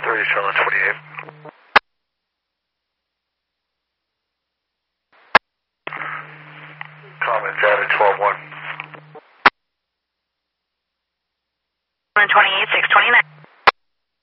630, Charlotte 28. Common data 12-1. 28, 629.